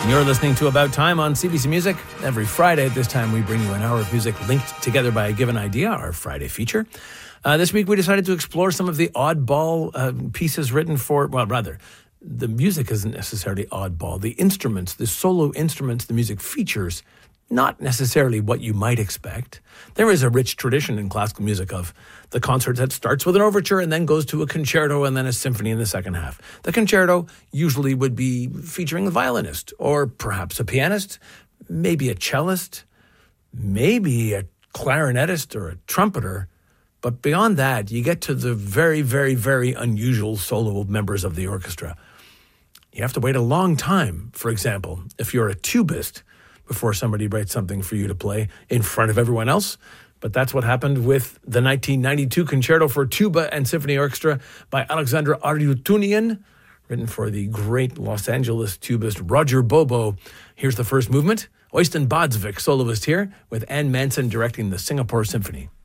You're listening to About Time on CBC Music. Every Friday at this time, we bring you an hour of music linked together by a given idea, our Friday feature. This week, we decided to explore some of the oddball pieces written for, well, rather, the music isn't necessarily oddball. The instruments, the solo instruments, the music features, not necessarily what you might expect. There is a rich tradition in classical music of the concert that starts with an overture and then goes to a concerto and then a symphony in the second half. The concerto usually would be featuring a violinist or perhaps a pianist, maybe a cellist, maybe a clarinetist or a trumpeter. But beyond that, you get to the very, very, very unusual solo members of the orchestra. You have to wait a long time, for example, if you're a tubist, before somebody writes something for you to play in front of everyone else. But that's what happened with the 1992 Concerto for Tuba and Symphony Orchestra by Alexander Aryutunian, written for the great Los Angeles tubist Roger Bobo. Here's the first movement. Oystein Bodsvik, soloist here, with Ann Manson directing the Singapore Symphony.